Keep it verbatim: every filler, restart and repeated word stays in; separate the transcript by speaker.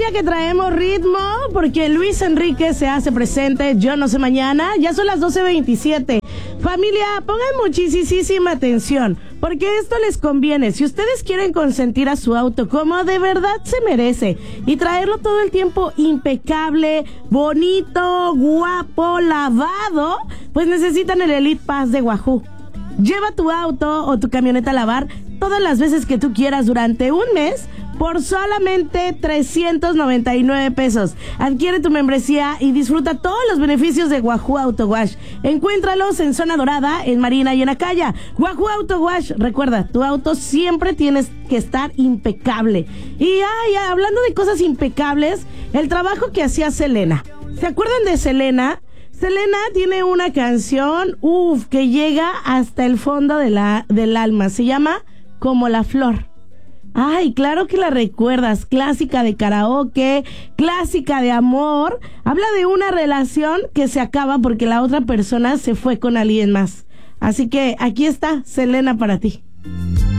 Speaker 1: Vaya que traemos ritmo, porque Luis Enrique se hace presente. Yo no sé mañana, ya son las doce veintisiete. Familia, pongan muchísima atención, porque esto les conviene. Si ustedes quieren consentir a su auto como de verdad se merece y traerlo todo el tiempo impecable, bonito, guapo, lavado, pues necesitan el Elite Pass de Wahoo. Lleva tu auto o tu camioneta a lavar todas las veces que tú quieras durante un mes por solamente trescientos noventa y nueve pesos. Adquiere tu membresía y disfruta todos los beneficios de Wahoo Auto Wash. Encuéntralos en Zona Dorada, en Marina y en Acaya. Wahoo Auto Wash, recuerda, tu auto siempre tienes que estar impecable. Y ay, hablando de cosas impecables, el trabajo que hacía Selena. ¿Se acuerdan de Selena? Selena tiene una canción, uff, que llega hasta el fondo de la, del alma. Se llama Como la Flor. Ay, claro que la recuerdas. Clásica de karaoke, clásica de amor. Habla de una relación que se acaba porque la otra persona se fue con alguien más. Así que aquí está Selena para ti.